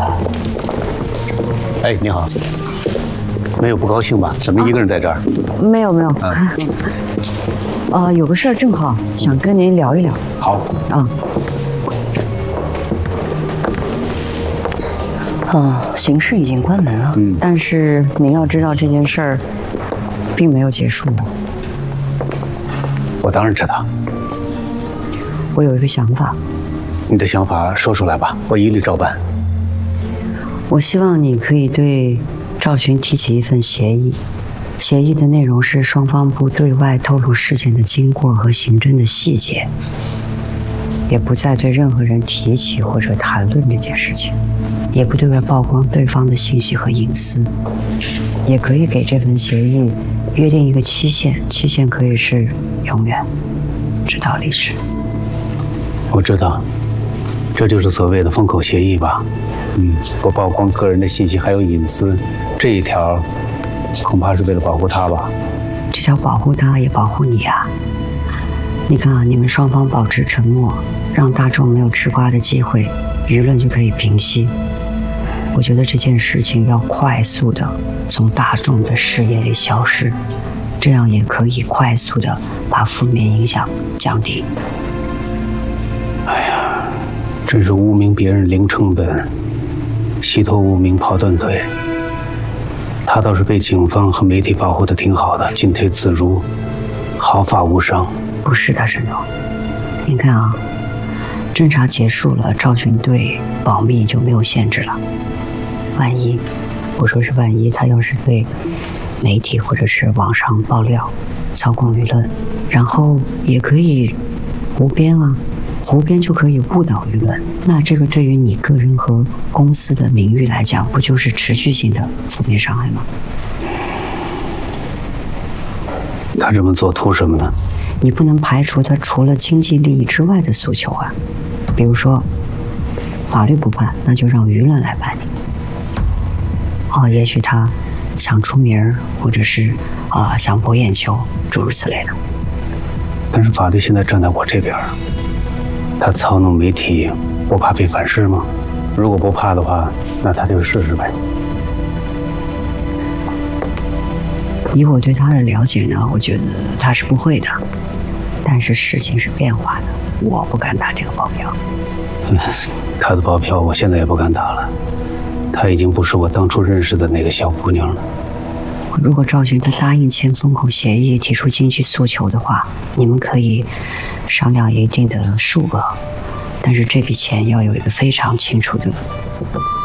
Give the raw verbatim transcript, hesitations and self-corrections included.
他。 哎，你好，没有不高兴吧？怎么一个人在这儿？ 没有没有。啊，呃，有个事儿正好想跟您聊一聊。 好啊。啊，刑事已经关门了。嗯。但是您要知道，这件事儿并没有结束。 我当然知道。 我有一个想法。 你的想法说出来吧，我一律照办。 我希望你可以对赵群提起一份协议，协议的内容是双方不对外透露事件的经过和刑侦的细节，也不再对任何人提起或者谈论这件事情，也不对外曝光对方的信息和隐私，也可以给这份协议约定一个期限，期限可以是永远，直到离世。 我知道，这就是所谓的封口协议吧？嗯，不曝光个人的信息还有隐私，这一条恐怕是为了保护他吧？ 这叫保护他，也保护你啊！你看啊，你们双方保持沉默，让大众没有吃瓜的机会，舆论就可以平息。我觉得这件事情要快速的从大众的视野里消失，这样也可以快速的把负面影响降低。 哎呀，真是污名别人零成本，洗脱无名跑断腿。他倒是被警方和媒体保护的挺好的，进退自如，毫发无伤。 不是的，沈总，你看啊，侦查结束了，赵群对保密就没有限制了。万一，我说是万一，他要是对媒体或者是网上爆料，操控舆论，然后也可以胡编啊。胡编就可以误导舆论，那这个对于你个人和公司的名誉来讲，不就是持续性的负面伤害吗？ 他这么做图什么呢？ 你不能排除他除了经济利益之外的诉求啊，比如说法律不判，那就让舆论来判你。哦，也许他想出名，或者是啊、呃、想博眼球，诸如此类的。 但是法律现在站在我这边。他操弄媒体，不怕被反噬吗？如果不怕的话，那他就试试呗。 以我对他的了解呢，我觉得他是不会的。但是事情是变化的，我不敢打这个保票。 他的保票我现在也不敢打了。他已经不是我当初认识的那个小姑娘了。 如果赵群他答应签封口协议，提出经济诉求的话，你们可以商量一定的数额，但是这笔钱要有一个非常清楚的